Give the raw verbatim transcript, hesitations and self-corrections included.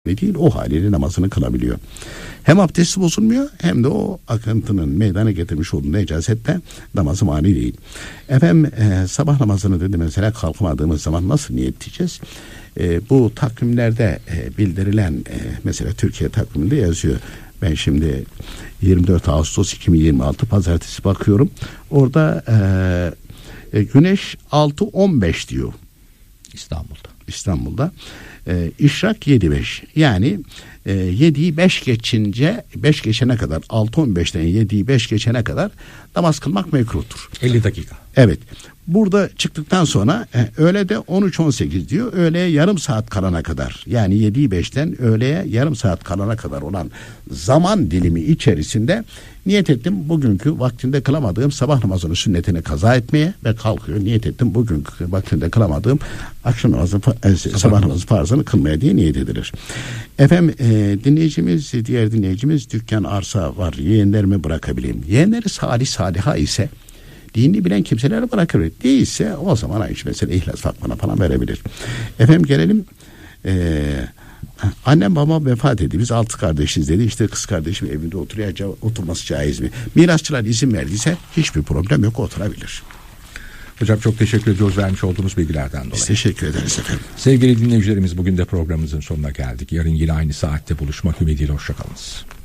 değil, o haliyle namazını kılabiliyor. Hem abdesti bozulmuyor hem de o akıntının meydana getirmiş olduğu necasetle namazı mani değil. Efendim e, sabah namazını dedi mesela kalkamadığımız zaman nasıl niyet edeceğiz? E, bu takvimlerde e, bildirilen e, mesela Türkiye takviminde yazıyor. Ben şimdi yirmi dört Ağustos iki bin yirmi altı pazartesi bakıyorum. Orada e, e, güneş altı on beş diyor. İstanbul'da. İstanbul'da. E, İşrak yedi beş. Yani e, yediyi beş geçince beş geçene kadar altı on beşten yediyi beş geçene kadar namaz kılmak mekruhtur. elli dakika. Evet. Burada çıktıktan sonra e, öğle de on üç on sekiz diyor. Öğleye yarım saat kalana kadar, yani yediyi beşten öğleye yarım saat kalana kadar olan zaman dilimi içerisinde niyet ettim bugünkü vaktinde kılamadığım sabah namazının sünnetini kaza etmeye ve kalkıyor. Niyet ettim bugünkü vaktinde kılamadığım akşam namazı e, sabah namazı farzını kılmaya diye niyet edilir. Efendim e, dinleyicimiz diğer dinleyicimiz dükkan arsa var, yeğenlerime bırakabileyim. Yeğenleri salih saliha ise dini bilen kimselere bırakır. Değilse o zaman aynı mesela İhlas Vakfı'na falan verebilir. Efendim gelelim ee, annem babam vefat etti. Biz altı kardeşiz dedi. İşte kız kardeşim evinde oturuyor. Oturması caiz mi? Mirasçılar izin verdiyse hiçbir problem yok, oturabilir. Hocam çok teşekkür ediyoruz vermiş olduğunuz bilgilerden dolayı. Biz teşekkür ederiz efendim. Sevgili dinleyicilerimiz, bugün de programımızın sonuna geldik. Yarın yine aynı saatte buluşmak ümidiyle hoşçakalınız.